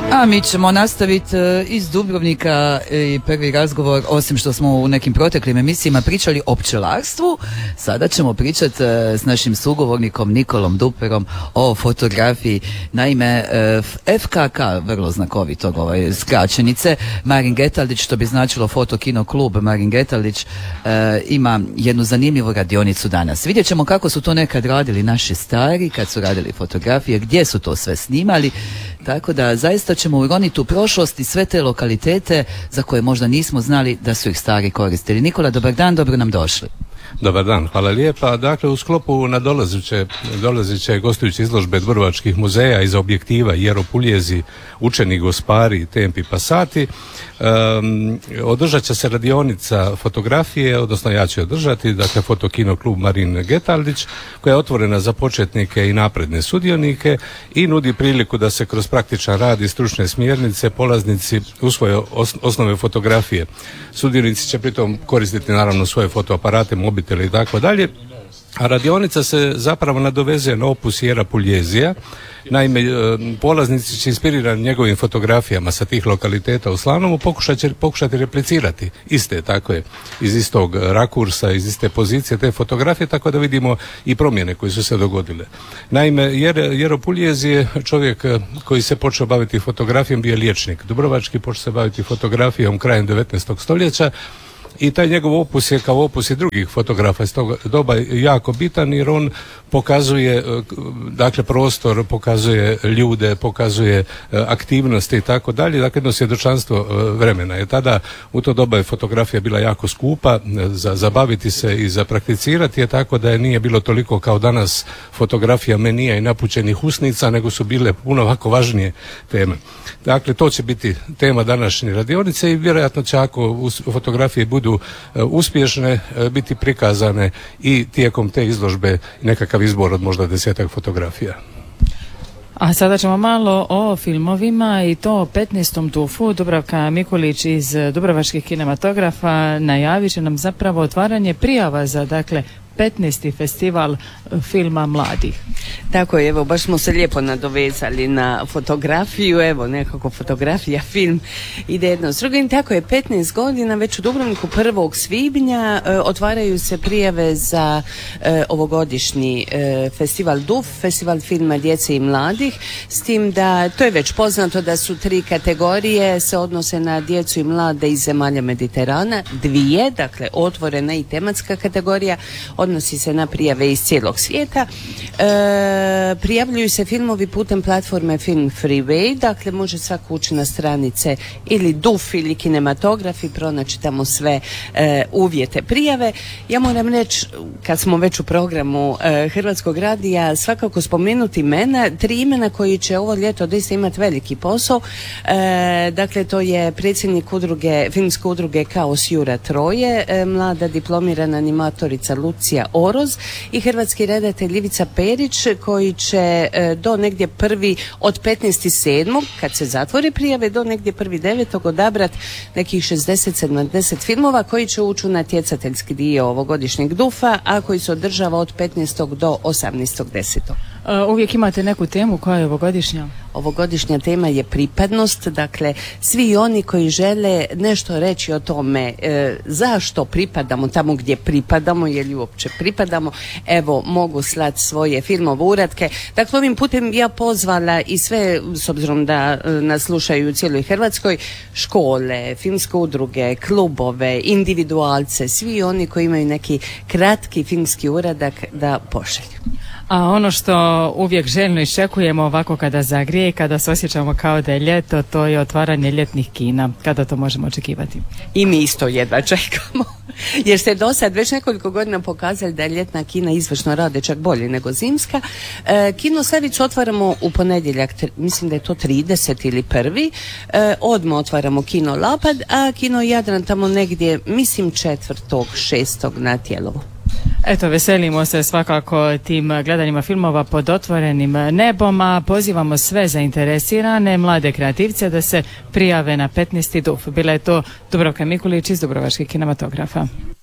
A mi ćemo nastaviti iz Dubrovnika i prvi razgovor, osim što smo u nekim proteklim emisijama pričali o pčelarstvu, sada ćemo pričati s našim sugovornikom Nikolom Duperom o fotografiji. Naime, FKK, vrlo znakovitog skraćenice, Marin Getaldić, što bi značilo Fotokino klub Marin Getaldić, ima jednu zanimljivu radionicu danas. Vidjet ćemo kako su to nekad radili naši stari, kad su radili fotografije, gdje su to sve snimali, tako da zaista ćemo uroniti u prošlost i sve te lokalitete za koje možda nismo znali da su ih stari koristili. Nikola, dobar dan, dobro nam došli. Dobar dan, hvala lijepa. Dakle, u sklopu nadolazeće gostujuće izložbe dubrovačkih muzeja iz objektiva Jero Puljezi, Učeni gospari, Tempi Passati, održat će se radionica fotografije, odnosno ja ću održati, dakle Fotokino klub Marin Getaldić, koja je otvorena za početnike i napredne sudionike i nudi priliku da se kroz praktičan rad i stručne smjernice polaznici usvoje osnove fotografije. Sudionici će pritom koristiti naravno svoje fotoaparate, mobitele i tako dalje. A radionica se zapravo nadovezuje na opus Jera Puljezija. Naime, polaznici će inspirirani njegovim fotografijama sa tih lokaliteta u Slanomu pokušati replicirati iste takve, iz istog rakursa, iz iste pozicije te fotografije, tako da vidimo i promjene koje su se dogodile. Naime, Jero Puljez je čovjek koji se počeo baviti fotografijom, bio je liječnik dubrovački, počeo se baviti fotografijom krajem 19. stoljeća. I taj njegov opus je kao opus i drugih fotografa iz tog doba jako bitan, jer on pokazuje dakle prostor, pokazuje ljude, pokazuje aktivnosti i tako dalje, dakle jedno svjedočanstvo vremena. Jer tada u to doba je fotografija bila jako skupa za baviti se i za prakticirati je, tako da je nije bilo toliko kao danas fotografija menija i napućenih usnica, nego su bile puno ovako važnije teme. Dakle, to će biti tema današnje radionice i vjerojatno će, ako fotografije budu uspješne, biti prikazane i tijekom te izložbe nekakav izbor od možda 10-ak fotografija. A sada ćemo malo o filmovima, i to o 15. DUF-u. Dubravka Mikulić iz Dubrovačkih kinematografa najavit će nam zapravo otvaranje prijava za, dakle, 15. festival filma mladih. Tako je, evo, baš smo se lijepo nadovezali na fotografiju, evo, nekako fotografija, film ide jedno s drugim. Tako je, 15 godina, već u Dubrovniku 1. svibnja otvaraju se prijave za ovogodišnji festival DUF, festival filma djece i mladih, s tim da, to je već poznato da su 3 kategorije, se odnose na djecu i mlade iz zemalja Mediterana, 2, dakle, otvorena i tematska kategorija, odnosi se na prijave iz cijelog svijeta. Prijavljuju se filmovi putem platforme Film Freeway, dakle može svak ući na stranice ili DUF ili kinematograf i pronaći tamo sve uvjete prijave. Ja moram reći, kad smo već u programu Hrvatskog radija, svakako spomenuti imena, 3 imena koji će ovo ljeto doista imati veliki posao. Dakle, to je predsjednik filmske udruge Kaos Jura Troje, mlada diplomirana animatorica Lucija Oroz i hrvatski redatelj Ivica Perić, koji će do negdje od 15.7. kad se zatvori prijave do negdje 1.9. odabrat nekih 60-70 filmova koji će ući u natjecateljski dio ovogodišnjeg DUF-a, a koji se održava od 15. do 18.10. Uvijek imate neku temu koja je ovogodišnja? Ovogodišnja tema je pripadnost, dakle svi oni koji žele nešto reći o tome zašto pripadamo tamo gdje pripadamo, je li uopće pripadamo, evo, mogu slati svoje filmove uratke. Dakle, ovim putem ja pozvala i sve, s obzirom da nas slušaju u cijeloj Hrvatskoj, škole, filmske udruge, klubove, individualce, svi oni koji imaju neki kratki filmski uradak da pošalju. A ono što uvijek željno iščekujemo ovako kada zagrije, kada se osjećamo kao da je ljeto, to je otvaranje ljetnih kina. Kada to možemo očekivati? I mi isto jedva čekamo. Jer ste do sad već nekoliko godina pokazali da je ljetna kina izvršno rade, čak bolje nego zimska. Kino Savicu otvaramo u ponedjeljak, mislim da je to 30 ili 1. Odmah otvaramo Kino Lapad, a Kino Jadran tamo negdje, mislim 4. 6. na Tijelovu. Eto, veselimo se svakako tim gledanjima filmova pod otvorenim nebom, a pozivamo sve zainteresirane mlade kreativce da se prijave na 15. DUF. Bila je to Dubravka Mikulić iz Dubrovačkih kinematografa.